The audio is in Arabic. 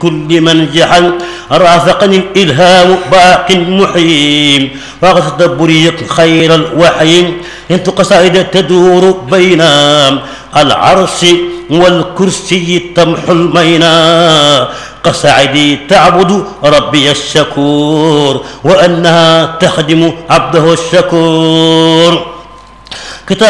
كل من جحل رافقني الإلهام باق محيم وقت تدبري خير الوحي انت قصائد تدور بين العرش والكرسي تمحو المينا قصائدي تعبد ربي الشكور وأنها تخدم عبده الشكور